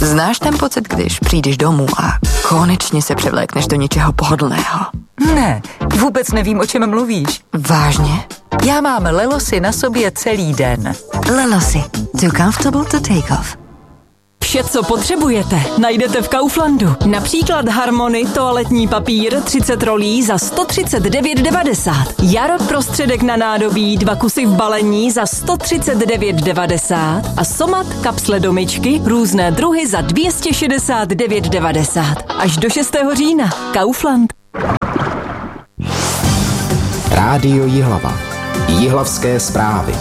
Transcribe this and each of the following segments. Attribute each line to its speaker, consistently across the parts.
Speaker 1: Znáš ten pocit, když přijdeš domů a konečně se převlékneš do něčeho pohodlného?
Speaker 2: Ne, vůbec nevím, o čem mluvíš.
Speaker 1: Vážně?
Speaker 2: Já mám Lelosy na sobě celý den.
Speaker 1: Lelosy. Too comfortable to take off.
Speaker 3: Vše, co potřebujete, najdete v Kauflandu. Například Harmony toaletní papír 30 rolí za 139,90. Jaro prostředek na nádobí 2 kusy v balení za 139,90 a Somat kapsle do myčky různé druhy za 269,90. Až do 6. října. Kaufland.
Speaker 4: Rádio Jihlava. Jihlavské zprávy.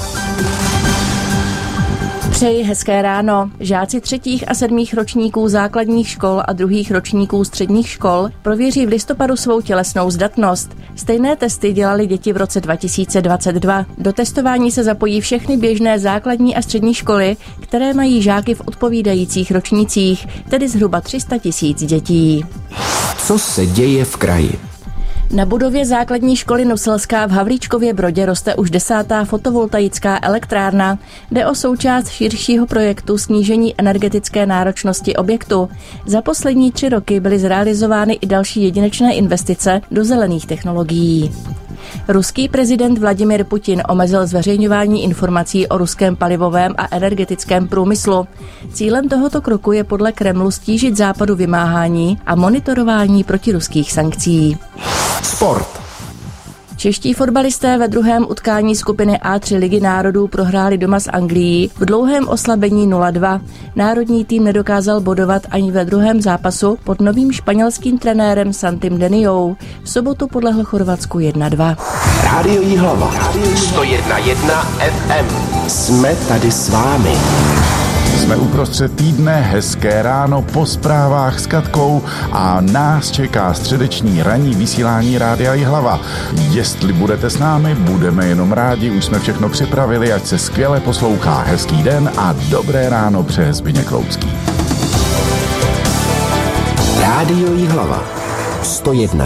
Speaker 5: Přeji hezké ráno. Žáci 3. a 7. ročníků základních škol a 2. ročníků středních škol prověří v listopadu svou tělesnou zdatnost. Stejné testy dělali děti v roce 2022. Do testování se zapojí všechny běžné základní a střední školy, které mají žáky v odpovídajících ročnících, tedy zhruba 300 000 dětí.
Speaker 4: Co se děje v kraji?
Speaker 5: Na budově základní školy Noselská v Havlíčkově Brodě roste už 10. fotovoltaická elektrárna. Jde o součást širšího projektu snížení energetické náročnosti objektu. Za poslední 3 roky byly zrealizovány i další jedinečné investice do zelených technologií. Ruský prezident Vladimir Putin omezil zveřejňování informací o ruském palivovém a energetickém průmyslu. Cílem tohoto kroku je podle Kremlu stížit Západu vymáhání a monitorování protiruských sankcí.
Speaker 4: Sport.
Speaker 5: Čeští fotbalisté ve druhém utkání skupiny A3 Ligy národů prohráli doma s Anglií v dlouhém oslabení 0-2. Národní tým nedokázal bodovat ani ve druhém zápasu pod novým španělským trenérem Santim Deniou. V sobotu podlehl Chorvatsku 1-2.
Speaker 4: Rádio Jihlava. 101,1 FM. Jsme tady s vámi.
Speaker 6: Jsme uprostřed týdne, hezké ráno po zprávách s Katkou a nás čeká středeční ranní vysílání Rádia Jihlava. Jestli budete s námi, budeme jenom rádi, už jsme všechno připravili, ať se skvěle poslouchá. Hezký den a dobré ráno přeje Zbyněk Loucký.
Speaker 4: Rádio Jihlava. 101,1